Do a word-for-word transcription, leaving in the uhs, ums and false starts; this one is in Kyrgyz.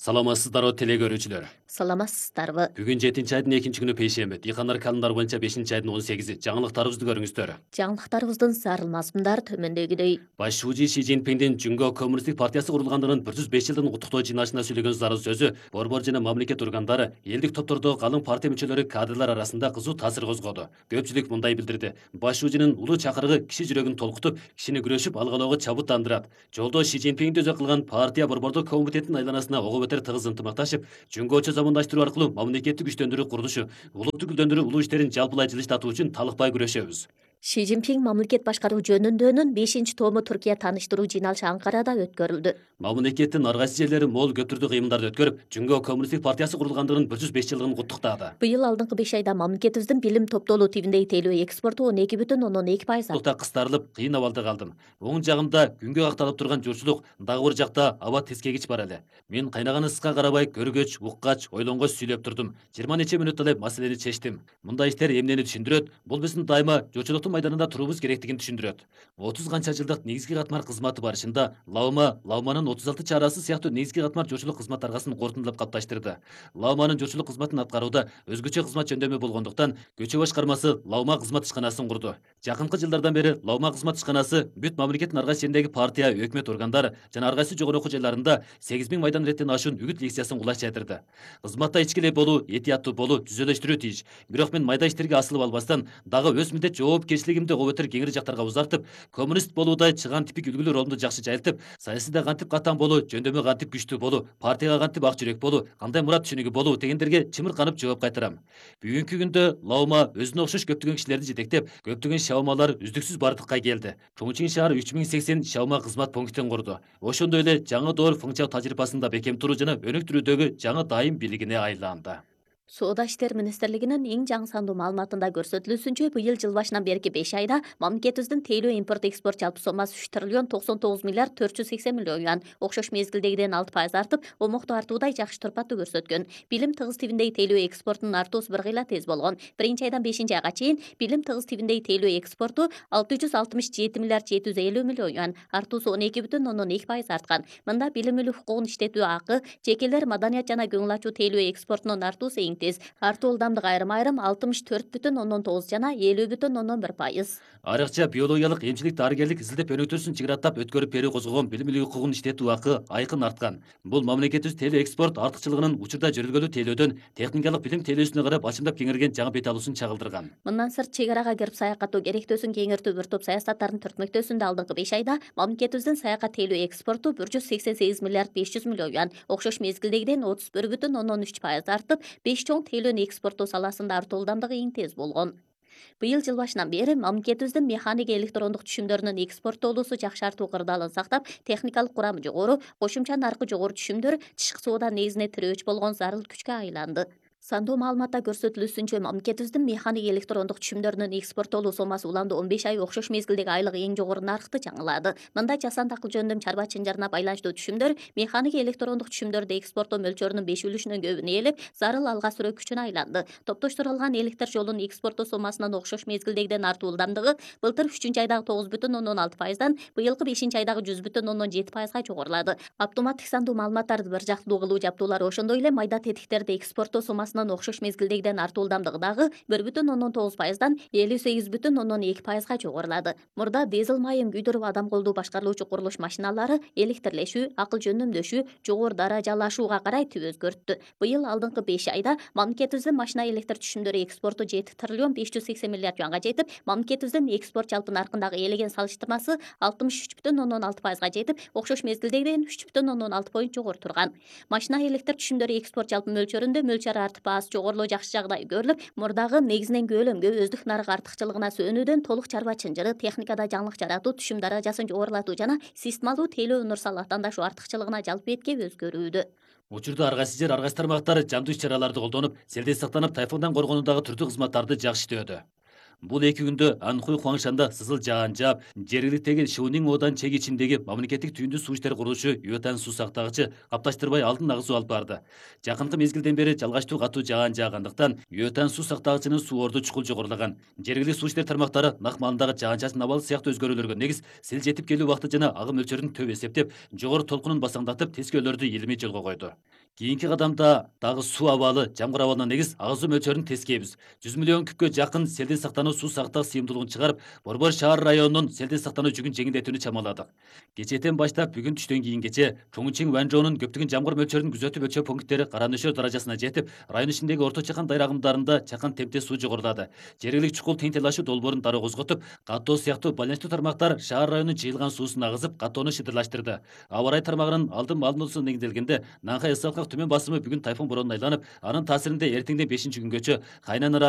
Саламатсыздарбы теле көрүүчүлөр. Саламатсыздарбы. Бүгүн жетинчи айдын экинчи күнү пейшемби. Дыйкандар календарь боюнча бешинчи айдын он сегизи. Жаңылыктарыбызды көрүңүздөр. Жаңылыктарыбыздын зарыл мазмундары төмөндөгүдөй. Баш шүүжи Ши Цзиньпиндин Жүнгө Коммунисттик партиясы курулгандарынын бир жүз беш жылдыгын куттуктоо жыйналышында сүйлөгөн зарыл сөзү борбор жана мамлекет органдары, элдик топтордо калың партия мүчөлөрү, кадрлар арасында кызуу таасир козгоду. Көпчүлүк мындай билдирди. Баш шүүжүнүн улуу чакырыгы киши жүрөгүн толкутуп, кишини күрөшүп алгалоого чабыттандырат. Жолдо Ши Цзиньпинди өзө кылган партия борбордук комитеттин айланасына ого бетер тыгыз ынтымакташып, Жүнгөчө замандаштыруу аркылуу мамлекеттик күчтөндүрүү курулушу, улутту гүлдөндүрүү улуу иштерин жалпылай жылыштатуу үчүн талыкпай күрөшөбүз. Ши Цзиньпин мамлекет башкаруу жөнүндөнүн бешинчи тому Түркия тааныштыруу жыйналышы Анкарада өткөрүлдү. Мамлекеттин ар кайсы жерлери мол көптүрдүү кыймылдарды өткөрүп, Жүнгө Коммунисттик партиясы курулгандарынын бир жүз беш жылдыгын куттуктады. Быйыл алдыңкы беш айда мамлекетибиздин билим топтолуу тивиндеги тейлөө экспорту он эки бүтүн ондон эки пайыз артты. Кыстарылып, кыйын абалда калдым. Оң жагымда күнгө какталып турган журчулук, дагы бир жакта аба тескегич бар эле. Мен кайнаган ысыкка карабай көргөч, уккач, ойлонгоч сүйлөп турдум. жыйырма нече мүнөт эле маселени чечтим. Мындай иштер эмнени түшүндүрөт? Бул биздин дайыма журчулуктун майданында туруубуз керектигин түшүндүрөт. отуз канча жылдык негизги катмар кызматы барышында Лаума, Лауманын отуз алты чарасы сыяктуу негизги катмар журчулук кызмат аргасын корутундулап калыпташтырды. Лауманын журчулук кызматын аткарууда өзгөчө кызмат жөндөмү болгондуктан көчө башкармасы Лаума кызмат ишканасын курду. Жакынкы жылдардан бери Лаума кызмат ишканасы бүт мамлекеттин ар кайсы жериндеги партия, өкмөт органдары жана ар кайсы жогору окуу жайларында сегиз миң майдан иреттен ашуун үгүт лекциясын кулаш жайдырды. Кызматта ичкилей болуу, этияттуу болуу, түзөлөштүрүү тийиш. Бирок мен майда иштерге асылып албастан, дагы өз милдет жоопкерчилигимди ого бетер кеңири жактарга узартып, коммунист болуудай чыган типик үлгүлүү ролумду жакшы жайылтып, саясийда кантип катан болуу, жөндөмү кантип күчтүү болуу, партияга кантип ак жүрөк болуу, кандай мурат түшүнүгү болуу дегендерге чымырканып жооп кайтарам. Бүгүнкү күндө Лаума өзүнө окшош көптөгөн кишилерди жетектеп, көптөгөн шаумалар үздүксүз бардыкка келди. Чоңчуң шаар үч миң сексен шаума кызмат пунктин курду. Ошондой эле жаңы доор функция тажрыйбасында бекем туруу жана өнүктүрүүдөгү жаңы дайым бийлигине айланды. Соода иштер министрлигинин эң жаңы сандуу маалыматында көрсөтүлүүсүнчө, быйыл жыл башынан берки беш айда мамлекетибиздин тейлөө импорт экспорт жалпы сомасы үч триллион токсон тогуз миллиард төрт жүз сексен миллион юан, окшош мезгилдегиден алты пайыз артып, омокту артуудай жакшы турпаттуу көрсөткөн. Билим тыгыз тивиндеги тейлөө экспортунун артуусу бир кыйла тез болгон. Биринчи айдан бешинчи айга чейин билим тыгыз тивиндеги тейлөө экспорту алты жүз алтымыш жети миллиард жети жүз элүү миллион юан, артуусу он эки бүтүн ондон эки пайыз арткан. Мында билим үлү хукугун иштетүү акы, жекелер маданият жана көңүл ачуу тейлөө экспортунун артуусу эң тез. Артуу ылдамдык айрым-айрым алтымыш төрт бүтүн ондон тогуз жана элүү бүтүн ондон бир пайыз. Айрыкча биологиялык эмчилик дарыгерлик изилдеп өнүктүрүүсүн чыгыраттап өткөрүп берүү козгогон билим үлүү хукугун иштетүү акы айкын арткан. Бул мамлекетибиз тейлөө экспорт артыкчылыгынын учурда жүргүлгөлүү тейлөөдөн техникалык билим тейлөөсүнө карап ачымдап кеңейген жаңы бет алуусун чагылдырган. Мындан сырт чек арага кирип саякаттоо керектөөсүн кеңейтүү бир топ саясаттардын түртмөктөөсүндө алдыңкы беш айда мамлекетибиздин саякат тейлөө экспорту бир жүз сексен сегиз миллиард беш жүз миллион юан, окшош мезгилдегиден отуз бир бүтүн ондон үч пайыз артып, беш чоң тейлөөнү экспорттоо саласында артуу ылдамдыгы эң тез болгон. Быйыл жыл башынан бери мамлекетибиздин механик электрондук түшүмдөрүнүн экспорттоолуусу жакшартуу кырдаалын сактап, техникалык курамы жогору, кошумча наркы жогору түшүмдөр тышкы соода негизине тирөөч болгон зарыл күчкө айланды. Сандуу маалыматта көрсөтүлүүсүнчө, мамлекетибиздин механик электрондук түшүмдөрүнүн экспорттоолуу сомасы уланды он беш ай окшош мезгилдеги айлык эң жогору наркты жаңылады. Мында жасанды акыл жөндөм чарба чынжарына байланыштуу түшүмдөр механик электрондук түшүмдөрдү экспорттоо мөлчөрүнүн беш үлүшүнөн көбүн ээлеп, зарыл алга сүрөө күчүнө айланды. Топтоштурулган электр жолунун экспорттоо сомасынын окшош мезгилдегиден артуу ылдамдыгы былтыр үчүнчү айдагы тогуз бүтүн ондон алты пайыздан быйылкы бешинчи айдагы жүз бүтүн ондон жети пайызга жогорулады. Автоматтык сандуу маалыматтарды бир жактуу кылуу жабдуулары, ошондой эле майда тетиктерди экспорттоо сомасынын окшош мезгилдеги артуу ылдамдыгы дагы бир бүтүн ондон тогуз пайыздан элүү сегиз бүтүн ондон эки пайызга жогорулады. Мурда дизель майын күйдүрүп адам колдуу башкарылуучу курулуш машиналары электрлешүү, акыл жөндөмдөшүү, жогору даражалашууга карай түп өзгөрттү. Быйыл алдыңкы беш айда мамлекетибиздин машина электр түшүмдөрү экспорту жети триллион беш жүз сексен миллиард юанга жетип, мамлекетибиздин экспорт жалпы наркындагы ээлеген салыштырмасы алтымыш үч бүтүн ондон алты пайызга жетип, окшош мезгилдегиден үч бүтүн ондон алты поинт жогору турган. Машина электр түшүмдөрү экспорт жалпы мөлчөрүндө мөлчөр артып аз жогорулоо жакшы жагдай көрүлүп, мурдагы негизинен көөлөмгө өздүк нарык артыкчылыгына сөөнүүдөн толук чарба чынжыры, техникада жаңылык жаратуу, түшүм даражасын жогорулатуу жана системалуу тейлөө универсал аттандашуу артыкчылыгына жалпы бетке өзгөрүүдө. Учурда ар кайсы жер, ар кайсы тармактар жандуу иш чараларды колдонуп, селдей сактанып, тайфундан коргонуудагы түрдүү кызматтарды жакшы иштөөдө. Бул эки күндө Анхуй Хуаңшанда сызыл жаан жаап, жергиликтеги Шунин Одан чек ичимдеги мамлекеттик түйүндү суу иштери курулушу Юэтан суу сактагычы капташтырбай алдын агызуу алып барды. Жакынкы мезгилден бери жалгачтуу катуу жаан жаагандыктан Юэтан суу сактагычынын суу орду чукул жогорулаган. Жергиликтүү суу иштери тармактары нак маалындагы жаан чачын абалы сыяктуу өзгөрүүлөргө негиз сел жетип келүү убакыты жана агым мөлчөрүн төп эсептеп, жогору толкунун басаңдатып, тескөөлөрдү илимий жолго койду. Кийинки кадамда дагы суу абалы жамгыр абалына негиз агызуу мөлчөрүн тескейбиз. жүз миллион күпкө жакын селден сактануу суу сактак сыйымдуулугун чыгарып, Борбор шаар районунун селден сактануу жүгүн жеңилдетүүнү чамаладык. Кечээден баштап бүгүн түштөн кийингече Чоңчиң Ванжоонун көптөгөн жамгыр мөлчөрүнүн күзөтүп өлчөө пункттери кара нөшөр даражасына жетип, район ичиндеги орто чакан дайыр агымдарында чакан темпте суу жогорулады. Жергиликтүү чукул теңтелашуу долбоорун дароо козготуп, каттоо сыяктуу байланыштуу тармактар шаар районунун жыйылган суусун агызып, каттоону шыдырлаштырды. Аба ырайы тармагынын алдын маалыматына негизделгенде, Нанхай ысыкак төмөн басымы бүгүн тайфун боронуна айланып, анын таасиринде эртеңден бешинчи күнгөчө Хайнан